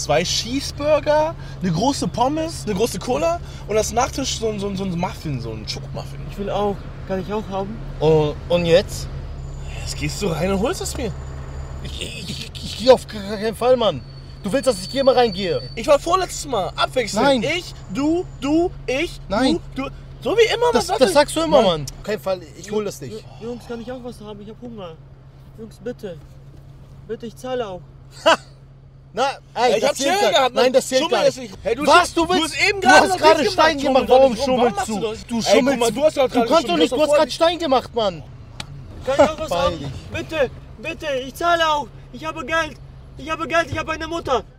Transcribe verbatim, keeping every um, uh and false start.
zwei Cheeseburger, eine große Pommes, eine große Cola und als Nachtisch so, so, so ein Muffin, so ein Schokomuffin. Ich will auch. Kann ich auch haben? Und, und jetzt? Jetzt gehst du rein und holst es mir. Ich, ich, ich, ich gehe auf keinen Fall, Mann. Du willst, dass ich hier mal reingehe? Ich war vorletztes Mal. Abwechselnd. Nein. Ich, du, du, ich, Nein. du, du. So wie immer. Das, was das sagst du immer, Mann. Mann. Auf keinen Fall, ich hol das nicht. Jungs, kann ich auch was haben? Ich hab Hunger. Jungs, bitte. Bitte, ich zahle auch. Na, ey, Ja, ich das hab zählt Chill gar- gehabt. Mann. Nein, das zählt Schummel gar jetzt nicht. nicht. Hey, du Was, sch- du willst? Du hast eben Du gerade hast noch gerade richtig Stein gemacht. gemacht, warum Schummel schummelst machst du? doch- Du Ey, schummelst. guck mal, du hast doch Du gerade kannst doch nicht, du hast gerade Stein gemacht, Mann. Kann ich auch was Beeil haben? dich. Bitte, bitte, ich zahle auch. Ich habe Geld. Ich habe Geld, ich habe eine Mutter.